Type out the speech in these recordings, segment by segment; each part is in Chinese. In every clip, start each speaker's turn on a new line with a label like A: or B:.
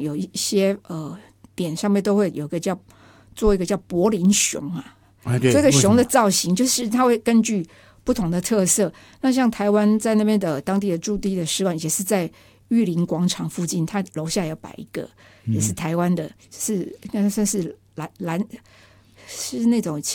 A: 有一些点上面都会有做一个叫柏林熊啊，这个熊的造型就是它会根据不同的特色。那像台湾在那边的当地的驻地的使馆也是在玉林广场附近，它楼下有摆一个，也是台湾的，是应该算是蓝是那种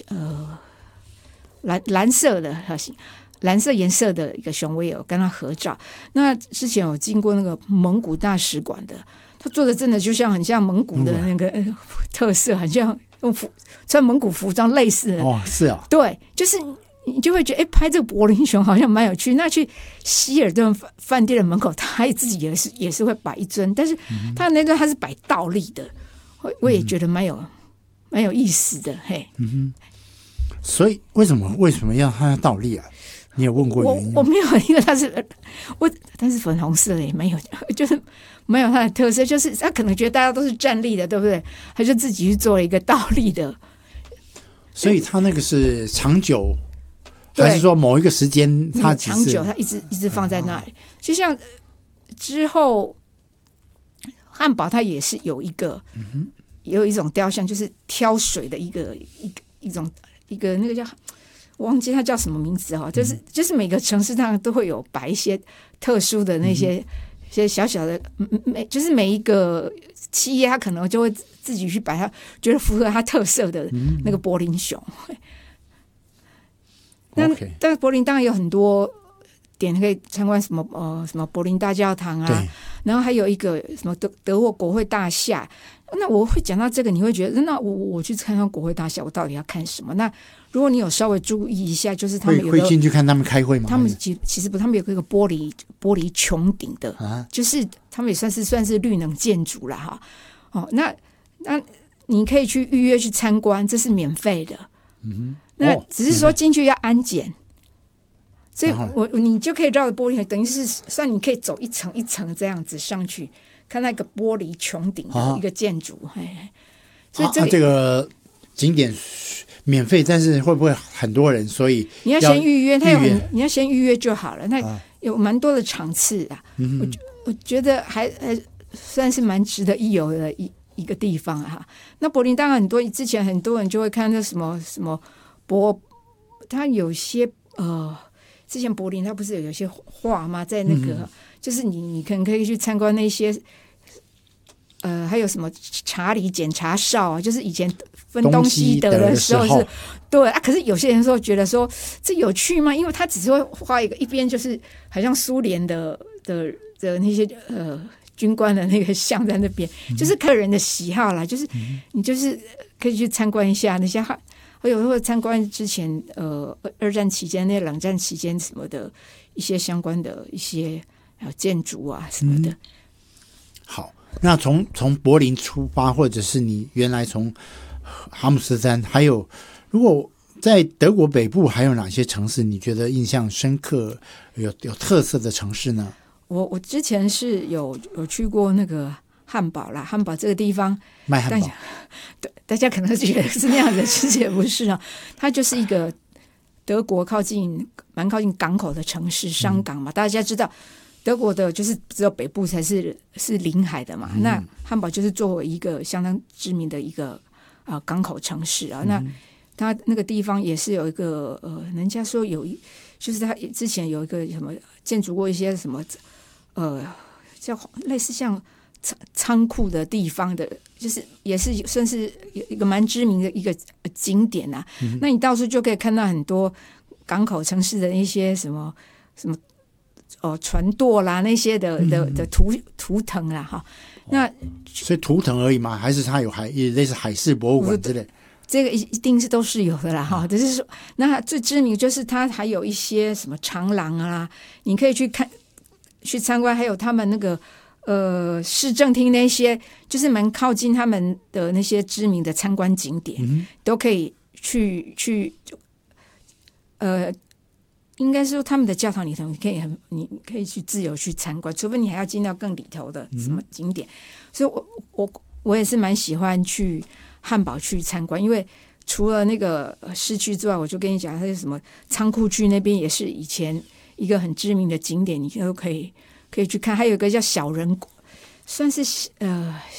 A: 蓝色的蓝色颜色的一个熊，我也有跟他合照。那之前有经过那个蒙古大使馆的，他做的真的就像很像蒙古的那个特色，很像用穿蒙古服装类似的。
B: 哦，是啊，
A: 对，就是你就会觉得，拍这个柏林熊好像蛮有趣。那去希尔顿饭店的门口，他自己也是会摆一尊，但是他那个他是摆倒立的，我也觉得蛮有意思的，嘿。
B: 所以为什么要他倒立啊？你有问过原因吗？
A: 我没有，因为但是粉红色的也没有，就是没有它的特色，就是他可能觉得大家都是站立的，对不对？他就自己去做了一个倒立的。
B: 所以他那个是长久，还是说某一个时间他只是
A: 长久，他一直放在那里。就像之后汉堡，它也是有一种雕像，就是挑水的一个那个叫。忘记它叫什么名字哈，就是每个城市上都会有摆一些特殊的那些小小的，就是每一个企业它可能就会自己去摆它觉得符合它特色的那个柏林熊。但柏林当然有很多点可以参观，什么柏林大教堂啊，然后还有一个什么德国国会大厦。那我会讲到这个，你会觉得那我去参观国会大厦，我到底要看什么？那如果你有稍微注意一下，就是他们
B: 会进去看他们开会吗？
A: 他们其实不，他们有一个玻璃穹顶的，就是他们也算是绿能建筑了哈。那你可以去预约去参观，这是免费的。那只是说进去要安检。所以你就可以绕着玻璃，等于是算你可以走一层一层这样子上去，看那个玻璃穹顶的一个建筑。所以
B: 这个景点免费，但是会不会很多人？所以
A: 你要先预约，你要先预约就好了。那有蛮多的场次啊，我觉得还算是蛮值得一游的一个地方啊。那柏林当然之前很多人就会看那什么它有些之前柏林它不是有些画吗？在那个就是你可能可以去参观那些还有什么查理检查哨啊，就是以前分东西德的时候是对啊。可是有些人说觉得说这有趣吗？因为他只是会画一边就是好像苏联的那些军官的那个像在那边，就是个人的喜好啦。就是你就是可以去参观一下那些。我有时候参观之前二战期间、那冷战期间什么的一些相关的一些建筑啊什么的。
B: 好，那从柏林出发，或者是你原来从哈姆斯特丹，还有如果在德国北部还有哪些城市你觉得印象深刻、有特色的城市呢？我
A: 之前是有去过那个汉堡啦，汉堡这个地方
B: 卖汉堡，
A: 大家可能觉得是那样的，其实也不是啊。它就是一个德国蛮靠近港口的城市，商港嘛。大家知道德国的就是只有北部才是临海的嘛。那汉堡就是作为一个相当知名的一个港口城市啊。那它那个地方也是有一个人家说就是它之前有一个什么建筑过一些什么叫类似像仓库的地方的，就是也是算是一个蛮知名的一个景点啊。那你到处就可以看到很多港口城市的一些什么船舵啦那些的图腾啦哈。那
B: 所以图腾而已嘛，还是它有类似海事博物馆之类？
A: 这个一定是都是有的啦哈。只是说，那最知名就是它还有一些什么长廊啊，你可以去参观，还有他们那个。市政厅那些就是蛮靠近他们的那些知名的参观景点，都可以去应该说他们的教堂里头，你可以去自由去参观，除非你还要进到更里头的什么景点。所以我也是蛮喜欢去汉堡去参观，因为除了那个市区之外，我就跟你讲，它是什么仓库区那边也是以前一个很知名的景点，你都可以去看。还有一个叫小人国，算是